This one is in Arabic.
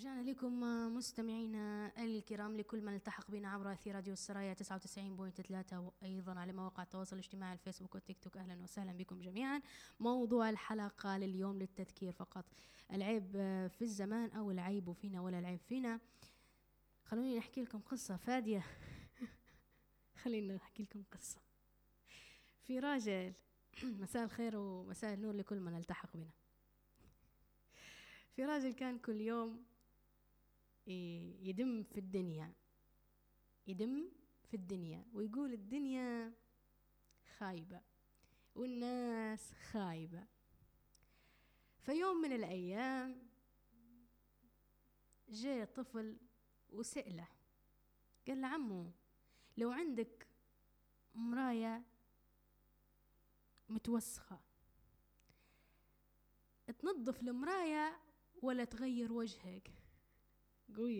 رجعنا لكم مستمعينا الكرام، لكل من التحق بنا عبر أثير راديو السرايا 99.3 وأيضا على مواقع التواصل الاجتماعي الفيسبوك والتيك توك. أهلا وسهلا بكم جميعا. موضوع الحلقة لليوم للتذكير فقط، العيب في الزمان أو العيب فينا ولا العيب فينا. خلوني نحكي لكم قصة فادية. خلينا نحكي لكم قصة. في راجل مساء الخير ومساء النور لكل من التحق بنا. في راجل كان كل يوم يدم في الدنيا ويقول الدنيا خايبة والناس خايبة. فيوم من الأيام جاء طفل وسأله، قال له عمو لو عندك مراية متوسخة تنظف المراية ولا تغير وجهك؟ قوي